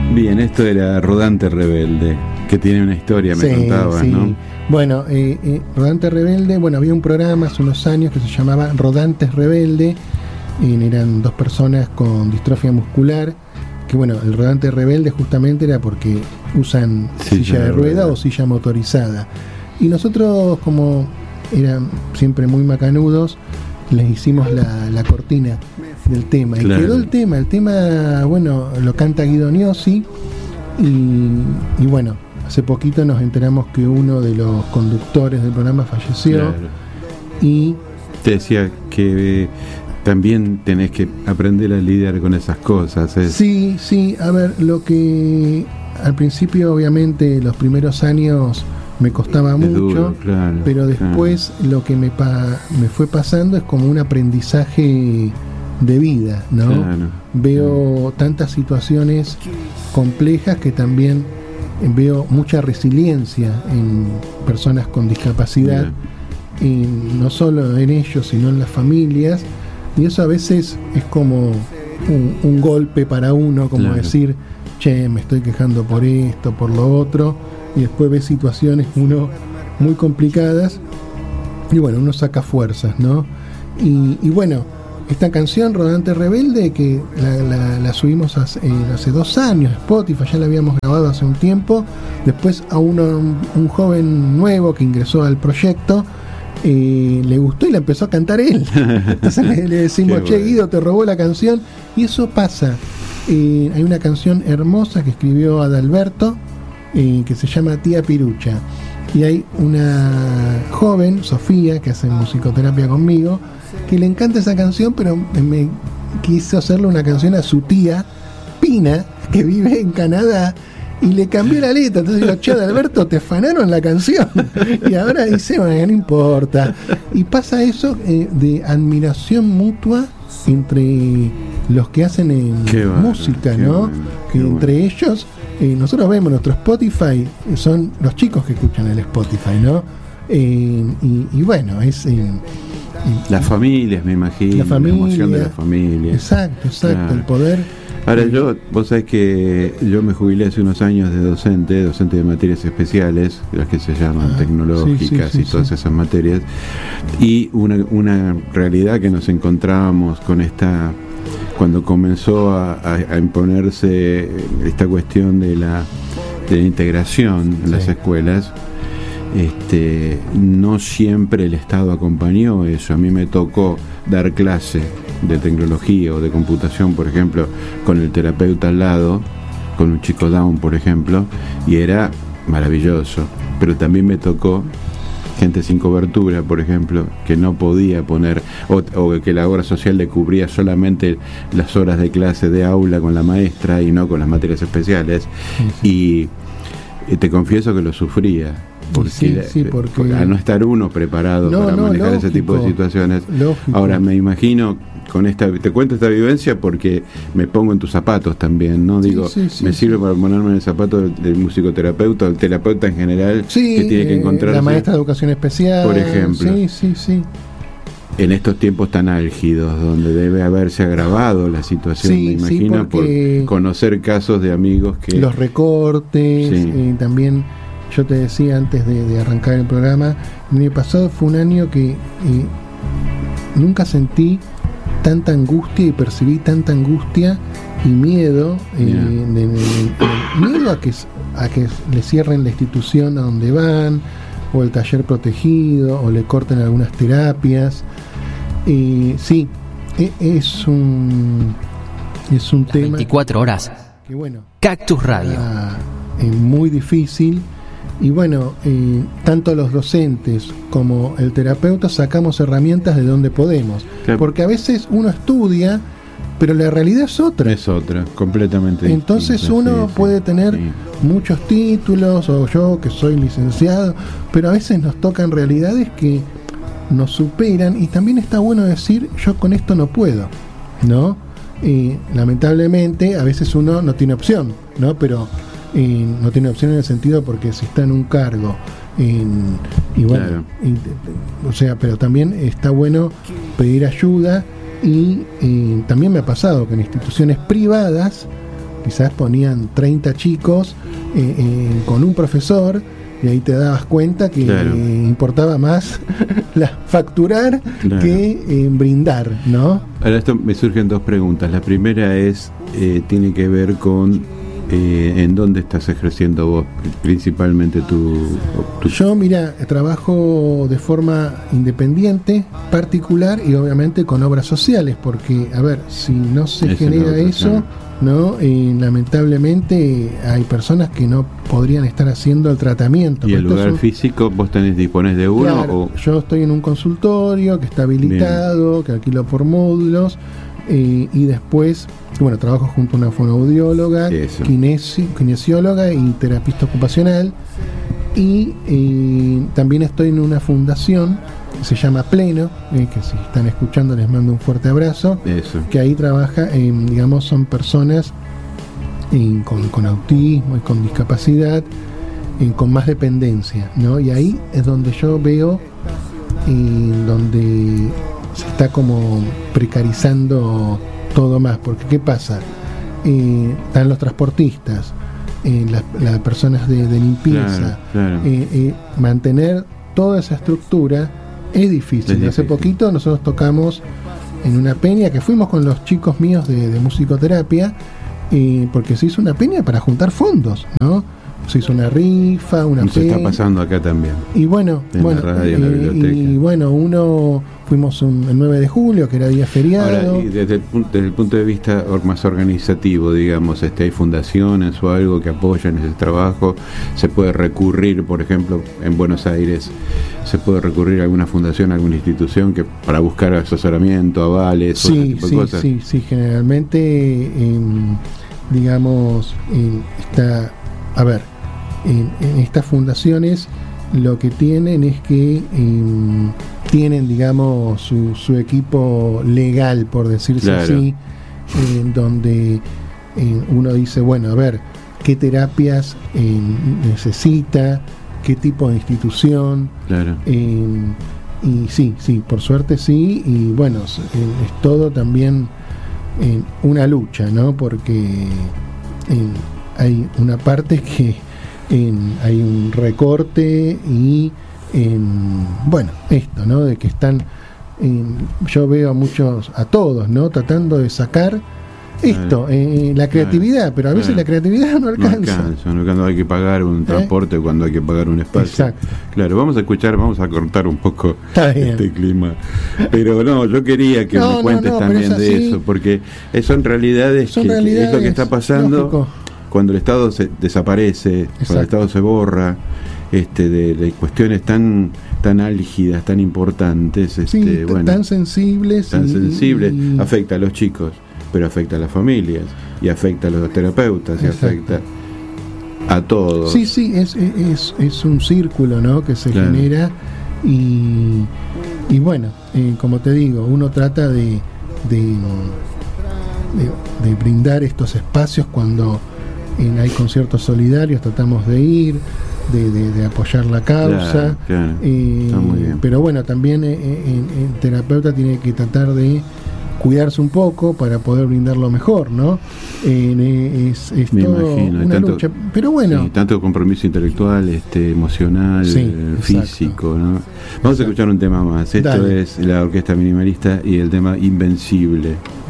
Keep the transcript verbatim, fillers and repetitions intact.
Bien, esto era Rodante Rebelde, que tiene una historia, me sí, contabas, sí. ¿no? Bueno, eh, eh, Rodante Rebelde, bueno, había un programa hace unos años que se llamaba Rodantes Rebelde, y eran dos personas con distrofia muscular, que bueno, el Rodante Rebelde justamente era porque usan Silla silla de de rueda rueda. o silla motorizada. Y nosotros, como eran siempre muy macanudos, les hicimos la, la cortina del tema. Claro. Y quedó el tema. El tema, bueno, lo canta Guido Gnocchi. Y, y bueno, hace poquito nos enteramos que uno de los conductores del programa falleció. Claro. Y Te decía que eh, también tenés que aprender a lidiar con esas cosas. ¿eh? sí, sí, a ver, lo que al principio, obviamente, los primeros años me costaba Es mucho, duro, claro, pero después lo que me, pa- me fue pasando es como un aprendizaje de vida, ¿no? Claro. Veo tantas situaciones complejas que también veo mucha resiliencia en personas con discapacidad, y no solo en ellos, sino en las familias, y eso a veces es como un, un golpe para uno, como Claro. decir, che, me estoy quejando por esto, por lo otro, y después ve situaciones uno muy complicadas, y bueno, uno saca fuerzas, ¿no? Y, y bueno, esta canción, Rodante Rebelde, que la, la, la subimos hace, eh, hace dos años, Spotify, ya la habíamos grabado hace un tiempo, después a uno, un, un joven nuevo que ingresó al proyecto, eh, le gustó y la empezó a cantar él. Entonces le, le decimos, Qué che, bueno. Guido, te robó la canción, y eso pasa. Eh, hay una canción hermosa que escribió Adalberto, eh, que se llama Tía Pirucha, y hay una joven, Sofía, que hace musicoterapia conmigo, que le encanta esa canción, pero me quiso hacerle una canción a su tía Pina, que vive en Canadá, y le cambió la letra. Entonces digo, che, Adalberto, te afanaron la canción, y ahora dice, bueno, no importa. Y pasa eso eh, de admiración mutua entre los que hacen en Qué bárbaro, música, qué ¿no? bueno, Que qué entre bueno. ellos, eh, nosotros vemos nuestro Spotify, eh, son los chicos que escuchan el Spotify, ¿no? Eh, y, y bueno, es... eh, y- Las familias, me imagino, La familia. emoción de la familia. Exacto, exacto, Claro. el poder. Ahora yo, vos sabés que yo me jubilé hace unos años de docente, docente de materias especiales, las que se llaman Ah, tecnológicas sí, sí, y sí, todas sí. esas materias, y una, una realidad que nos encontrábamos con esta, cuando comenzó a, a, a imponerse esta cuestión de la, de la integración en Sí. las escuelas. Este, no siempre el Estado acompañó eso. A mí me tocó dar clase de tecnología o de computación, por ejemplo, con el terapeuta al lado, con un chico Down, por ejemplo, y era maravilloso. Pero también me tocó gente sin cobertura, por ejemplo, que no podía poner, o, o que la obra social le cubría solamente las horas de clase de aula con la maestra y no con las materias especiales. Y, y te confieso que lo sufría. Porque, Sí, sí, porque- porque al no estar uno preparado No, para no, manejar ese lógico, tipo de situaciones. lógico. Ahora me imagino con esta, te cuento esta vivencia porque me pongo en tus zapatos también, ¿no? Sí, Digo, sí, sí, me sí. sirve para ponerme en el zapato del, del musicoterapeuta, del terapeuta en general, Sí, que tiene que eh, encontrarse la maestra de educación especial, por ejemplo. Sí, sí, sí. en estos tiempos tan álgidos, donde debe haberse agravado la situación, Sí, me sí, imagino, porque por conocer casos de amigos que... Los recortes, Sí. eh, también yo te decía antes de, de arrancar el programa, el año pasado fue un año que eh, nunca sentí tanta angustia y percibí tanta angustia y miedo, eh, Yeah. de- de- de- miedo a que, a que le cierren la institución a donde van, o el taller protegido, o le corten algunas terapias. Eh, sí, e- es un, es un Las tema veinticuatro horas. que bueno, Cactus Radio. Ah, eh, muy difícil, y bueno, eh, tanto los docentes como el terapeuta sacamos herramientas de donde podemos, Claro. porque a veces uno estudia, pero la realidad es otra. Es otra, completamente Entonces distinta, uno sí, sí, puede tener sí. muchos títulos, o yo que soy licenciado, pero a veces nos tocan realidades que nos superan, y también está bueno decir, yo con esto no puedo, ¿no? Eh, lamentablemente a veces uno no tiene opción, ¿no? Pero eh, no tiene opción en el sentido porque si está en un cargo, en- y bueno, Claro. y- o sea, pero también está bueno pedir ayuda. Y eh, también me ha pasado que en instituciones privadas quizás ponían treinta chicos eh, eh, con un profesor, y ahí te dabas cuenta que claro. eh, importaba más la facturar claro. que eh, brindar, ¿no? Ahora esto me surgen dos preguntas. La primera es, eh, tiene que ver con eh, en dónde estás ejerciendo vos principalmente tu, tu... Yo, mira, trabajo de forma independiente, particular y obviamente con obras sociales, porque, a ver, si no se Ese genera no, eso... claro. ¿no? Eh, lamentablemente hay personas que no podrían estar haciendo el tratamiento. ¿Y el lugar un... físico vos tenés, disponés de uno? Claro, o... yo estoy en un consultorio que está habilitado, bien. Que alquilo por módulos, eh, y después, bueno, trabajo junto a una fonoaudióloga, kinesi, kinesióloga y terapista ocupacional, y eh, también estoy en una fundación que se llama Pleno, eh, que si están escuchando les mando un fuerte abrazo. Eso. Que ahí trabaja, eh, digamos, son personas eh, con, con autismo y con discapacidad, eh, con más dependencia, ¿no? Y ahí es donde yo veo eh, donde se está como precarizando todo más, porque ¿qué pasa? Eh, están los transportistas, eh, las, las personas de, de limpieza, claro, claro. Eh, eh, mantener toda esa estructura es difícil. Es difícil. Hace poquito nosotros tocamos en una peña que fuimos con los chicos míos de, de musicoterapia, eh, porque se hizo una peña para juntar fondos, ¿no? Se hizo una rifa, una Eso peña. está pasando acá también. Y bueno, en bueno, la radio, eh, en la biblioteca. Y bueno, uno fuimos un, el nueve de julio, que era día feriado. Ahora, y desde el, punto, desde el punto de vista más organizativo, digamos, este, hay fundaciones o algo que apoyan ese trabajo. Se puede recurrir, por ejemplo, en Buenos Aires, se puede recurrir a alguna fundación, a alguna institución que para buscar asesoramiento, avales, sí, ese tipo sí, de cosas. sí, sí, generalmente, eh, digamos, eh, está, a ver, en, en estas fundaciones lo que tienen es que eh, tienen, digamos, su, su equipo legal, por decirse claro. así, en eh, donde eh, uno dice, bueno, a ver, qué terapias eh, necesita, qué tipo de institución, claro. eh, y sí, sí, por suerte sí, y bueno, es, es todo también eh, una lucha, ¿no? Porque eh, hay una parte que En, hay un recorte y en, bueno, esto, ¿no? De que están, en, yo veo a muchos, a todos, ¿no? Tratando de sacar esto, eh, la creatividad, claro, pero a veces claro. la creatividad no alcanza. No alcanza, no, cuando hay que pagar un transporte, ¿Eh? Cuando hay que pagar un espacio. Exacto. Claro, vamos a escuchar, vamos a cortar un poco este clima. Pero no, yo quería que no, me cuentes no, no, también de eso, porque son realidades, son que, realidades que es lo que está pasando. Lógico. Cuando el Estado se desaparece, Exacto. cuando el Estado se borra, este, de, de cuestiones tan tan álgidas, tan importantes, este, sí, bueno, tan sensibles, tan y, sensibles, y... afecta a los chicos, pero afecta a las familias, y afecta a los terapeutas, Exacto. y afecta a todos. Sí, sí, es, es, es un círculo, ¿no? Que se claro. genera, y, y bueno, eh, como te digo, uno trata de, de, de, de brindar estos espacios cuando En, hay conciertos solidarios, tratamos de ir, de, de, de apoyar la causa, claro, claro. Eh, Está muy bien. Pero bueno, también eh, eh, el terapeuta tiene que tratar de cuidarse un poco para poder brindar lo mejor, ¿no? Eh, es es Me todo imagino, una tanto, lucha, pero bueno. Sí, tanto compromiso intelectual, este, emocional, sí, físico, ¿no? Vamos exacto. a escuchar un tema más. Esto Dale. Es la Orquesta Minimalista y el tema Invencible.